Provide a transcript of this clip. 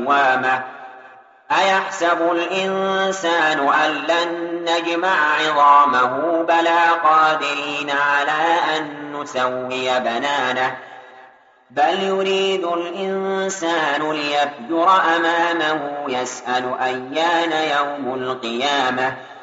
قوامة أيحسب الإنسان أن لن نجمع عظامه بلى قادرين على أن نسوي بنانه بل يريد الإنسان ليفجر أمامه يسأل أيان يوم القيامة